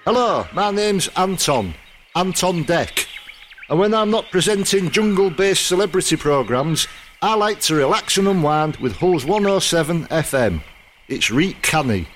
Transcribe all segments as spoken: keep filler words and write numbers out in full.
Hello, my name's Anton, Anton Deck. And when I'm not presenting jungle-based celebrity programmes, I like to relax and unwind with Hull's one oh seven F M. It's Reet Canny.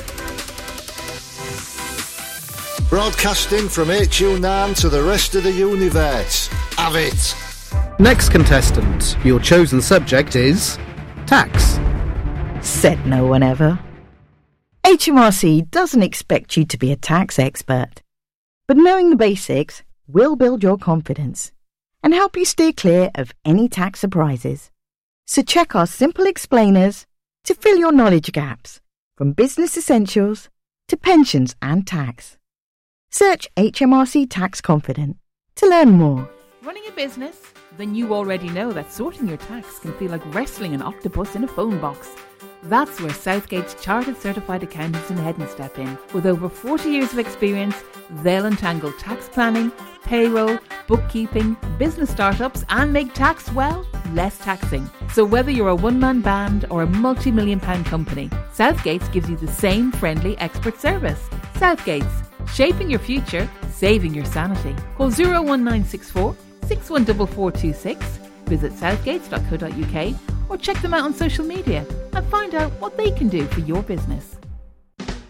Broadcasting from H U nine to the rest of the universe. Have it! Next contestant, your chosen subject is tax. Said no one ever. H M R C doesn't expect you to be a tax expert, but knowing the basics will build your confidence and help you steer clear of any tax surprises. So check our simple explainers to fill your knowledge gaps, from business essentials to pensions and tax. Search H M R C Tax Confident to learn more. Running a business? Then you already know that sorting your tax can feel like wrestling an octopus in a phone box. That's where Southgate's Chartered Certified Accountants in Headon step in. With over forty years of experience, they'll untangle tax planning, payroll, bookkeeping, business startups and make tax, well, less taxing. So whether you're a one-man band or a multi-million pound company, Southgate's gives you the same friendly expert service. Southgate's, shaping your future, saving your sanity. Call zero one nine six four, six one four four two six, visit southgates dot co dot uk or check them out on social media and find out what they can do for your business.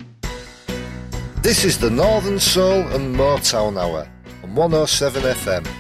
This is the Northern Soul and Motown Hour on one oh seven F M.